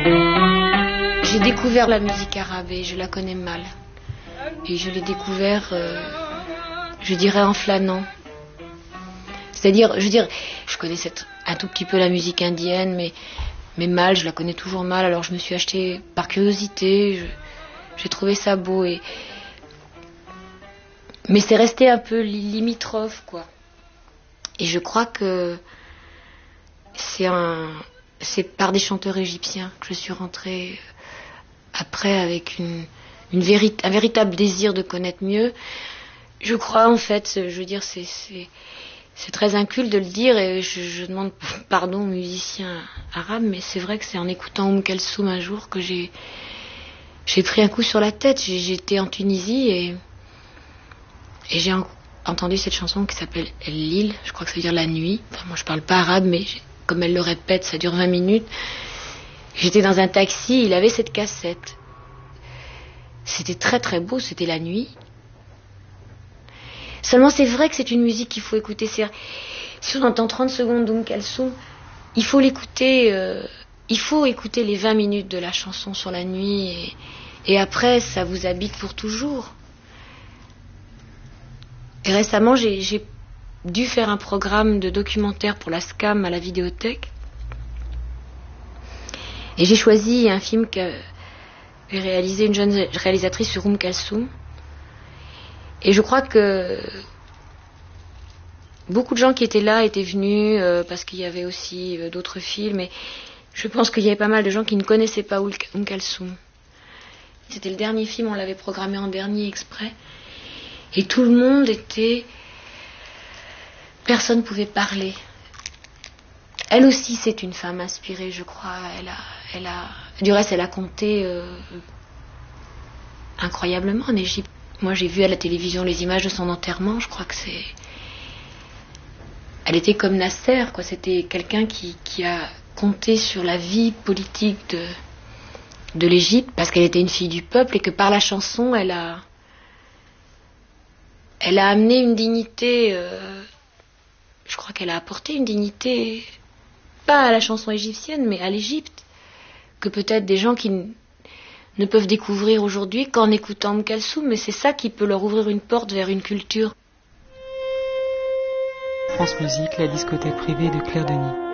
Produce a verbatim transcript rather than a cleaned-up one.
J'ai découvert la musique arabe et je la connais mal. Et je l'ai découvert, euh, je dirais, en flânant. C'est-à-dire, je veux dire, je connaissais un tout petit peu la musique indienne, mais, mais mal, je la connais toujours mal. Alors je me suis achetée par curiosité, je, j'ai trouvé ça beau. Et... Mais c'est resté un peu limitrophe, quoi. Et je crois que c'est, un, c'est par des chanteurs égyptiens que je suis rentrée après avec une, une véri- un véritable désir de connaître mieux. Je crois, en fait, je veux dire, c'est... c'est C'est très inculte de le dire et je, je demande pardon aux musiciens arabes, mais c'est vrai que c'est en écoutant Oum Kalsoum un jour que j'ai, j'ai pris un coup sur la tête. J'ai, j'étais en Tunisie et, et j'ai en, entendu cette chanson qui s'appelle El-Lil, je crois que ça veut dire la nuit. Enfin, moi je parle pas arabe, mais comme elle le répète, ça dure vingt minutes. J'étais dans un taxi, il avait cette cassette. C'était très très beau, c'était la nuit. Seulement c'est vrai que c'est une musique qu'il faut écouter. C'est... Si on entend trente secondes d'Oum Kalsoum, il faut l'écouter, euh, il faut écouter les vingt minutes de la chanson sur la nuit et, et après ça vous habite pour toujours. Et récemment j'ai, j'ai dû faire un programme de documentaire pour la SCAM à la vidéothèque et j'ai choisi un film qu'avait réalisé une jeune réalisatrice sur Oum Kalsoum. Et je crois que beaucoup de gens qui étaient là étaient venus euh, parce qu'il y avait aussi euh, d'autres films. Et je pense qu'il y avait pas mal de gens qui ne connaissaient pas Oum Kalsoum. C'était le dernier film, on l'avait programmé en dernier exprès. Et tout le monde était... Personne ne pouvait parler. Elle aussi, c'est une femme inspirée, je crois. Elle a, elle a... Du reste, elle a compté euh, incroyablement en Égypte. Moi, j'ai vu à la télévision les images de son enterrement. Je crois que c'est... Elle était comme Nasser, quoi. C'était quelqu'un qui, qui a compté sur la vie politique de, de l'Égypte parce qu'elle était une fille du peuple et que par la chanson, elle a... Elle a amené une dignité... Euh, je crois qu'elle a apporté une dignité, pas à la chanson égyptienne, mais à l'Égypte, que peut-être des gens qui... ne peuvent découvrir aujourd'hui qu'en écoutant Oum Kalsoum, mais c'est ça qui peut leur ouvrir une porte vers une culture. France Musique, la discothèque privée de Claire Denis.